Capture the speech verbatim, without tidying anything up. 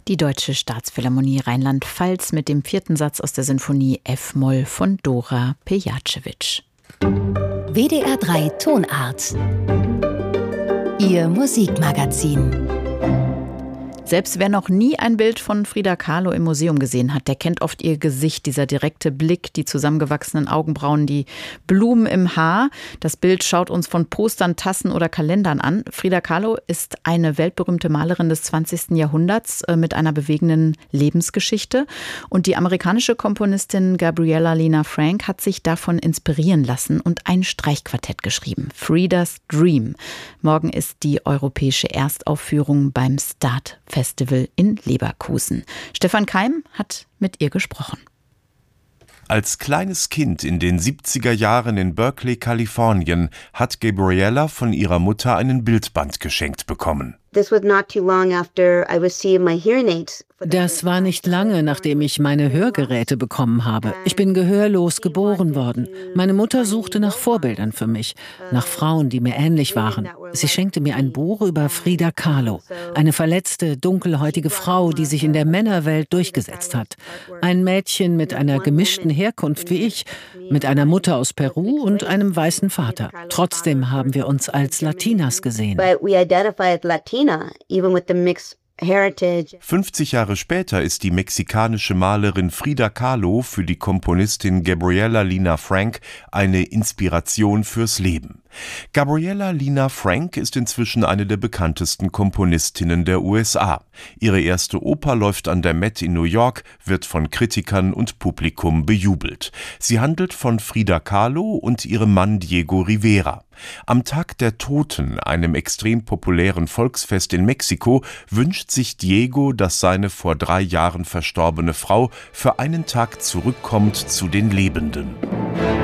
Die Deutsche Staatsphilharmonie Rheinland-Pfalz mit dem vierten Satz aus der Sinfonie F-Moll von Dora Pejacevic. W D R drei Tonart. Ihr Musikmagazin. Selbst wer noch nie ein Bild von Frida Kahlo im Museum gesehen hat, der kennt oft ihr Gesicht, dieser direkte Blick, die zusammengewachsenen Augenbrauen, die Blumen im Haar. Das Bild schaut uns von Postern, Tassen oder Kalendern an. Frida Kahlo ist eine weltberühmte Malerin des zwanzigsten Jahrhunderts mit einer bewegenden Lebensgeschichte. Und die amerikanische Komponistin Gabriella Lena Frank hat sich davon inspirieren lassen und ein Streichquartett geschrieben. Frida's Dream. Morgen ist die europäische Erstaufführung beim Start Festival in Leverkusen. Stefan Keim hat mit ihr gesprochen. Als kleines Kind in den siebziger Jahren in Berkeley, Kalifornien, hat Gabriella von ihrer Mutter einen Bildband geschenkt bekommen. Das war nicht lange, nachdem ich meine Hörgeräte bekommen habe. Ich bin gehörlos geboren worden. Meine Mutter suchte nach Vorbildern für mich, nach Frauen, die mir ähnlich waren. Sie schenkte mir ein Buch über Frida Kahlo, eine verletzte, dunkelhäutige Frau, die sich in der Männerwelt durchgesetzt hat. Ein Mädchen mit einer gemischten Herkunft wie ich, mit einer Mutter aus Peru und einem weißen Vater. Trotzdem haben wir uns als Latinas gesehen. fünfzig Jahre später ist die mexikanische Malerin Frida Kahlo für die Komponistin Gabriella Lena Frank eine Inspiration fürs Leben. Gabriella Lena Frank ist inzwischen eine der bekanntesten Komponistinnen der U S A. Ihre erste Oper läuft an der Met in New York, wird von Kritikern und Publikum bejubelt. Sie handelt von Frida Kahlo und ihrem Mann Diego Rivera. Am Tag der Toten, einem extrem populären Volksfest in Mexiko, wünscht sich Diego, dass seine vor drei Jahren verstorbene Frau für einen Tag zurückkommt zu den Lebenden.